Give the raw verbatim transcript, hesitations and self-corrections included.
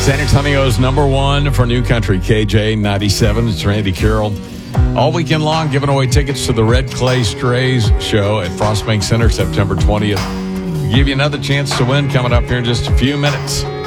San Antonio's number one for New Country, K J ninety-seven. It's Randy Carroll. All weekend long, giving away tickets to the Red Clay Strays show at Frostbank Center, September twentieth. We'll give you another chance to win coming up here in just a few minutes.